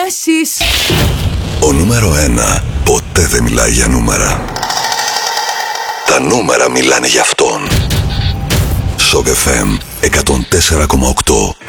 σχέσεις. Ο νούμερο 1 ποτέ δεν μιλάει για νούμερα. Τα νούμερα μιλάνε για αυτόν. Shock FM 104,8.